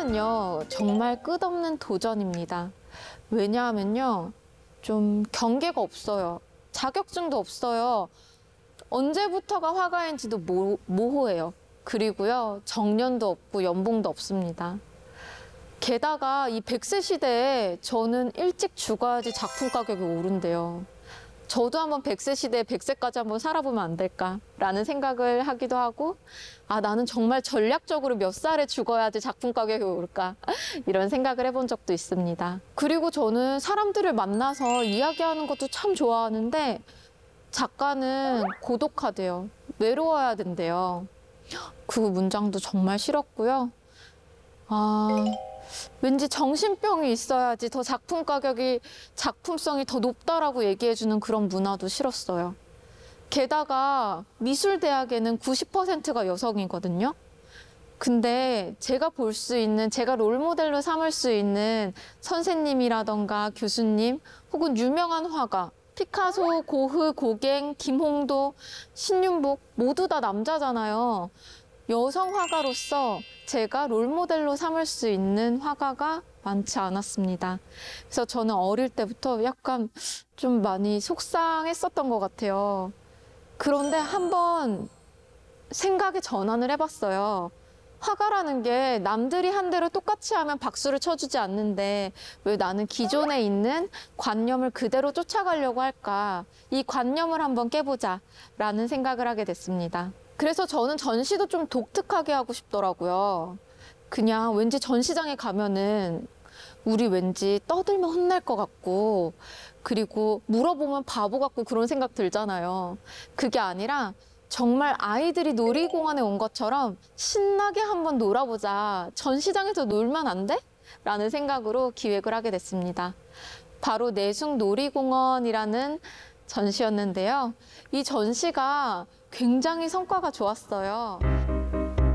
화가는요, 정말 끝없는 도전입니다. 왜냐하면요, 좀 경계가 없어요. 자격증도 없어요. 언제부터가 화가인지도 모호해요. 그리고요, 정년도 없고 연봉도 없습니다. 게다가 이 100세 시대에 저는 일찍 죽어야지 작품 가격이 오른대요. 저도 한번 100세 시대에 100세까지 한번 살아보면 안 될까라는 생각을 하기도 하고, 아, 나는 정말 전략적으로 몇 살에 죽어야지 작품 가격이 오를까 이런 생각을 해본 적도 있습니다. 그리고 저는 사람들을 만나서 이야기하는 것도 참 좋아하는데 작가는 고독하대요. 외로워야 된대요. 그 문장도 정말 싫었고요. 왠지 정신병이 있어야지 더 작품 가격이, 작품성이 더 높다라고 얘기해주는 그런 문화도 싫었어요. 게다가 미술대학에는 90%가 여성이거든요. 근데 제가 볼 수 있는, 제가 롤모델로 삼을 수 있는 선생님이라던가 교수님 혹은 유명한 화가, 피카소, 고흐, 고갱, 김홍도, 신윤복 모두 다 남자잖아요. 여성 화가로서 제가 롤모델로 삼을 수 있는 화가가 많지 않았습니다. 그래서 저는 어릴 때부터 약간 좀 많이 속상했었던 것 같아요. 그런데 한번 생각의 전환을 해봤어요. 화가라는 게 남들이 한 대로 똑같이 하면 박수를 쳐주지 않는데 왜 나는 기존에 있는 관념을 그대로 쫓아가려고 할까? 이 관념을 한번 깨보자라는 생각을 하게 됐습니다. 그래서 저는 전시도 좀 독특하게 하고 싶더라고요. 그냥 왠지 전시장에 가면은 우리 왠지 떠들면 혼날 것 같고, 그리고 물어보면 바보 같고 그런 생각 들잖아요. 그게 아니라 정말 아이들이 놀이공원에 온 것처럼 신나게 한번 놀아보자. 전시장에서 놀면 안 돼? 라는 생각으로 기획을 하게 됐습니다. 바로 내숭놀이공원이라는 전시였는데요. 이 전시가 굉장히 성과가 좋았어요.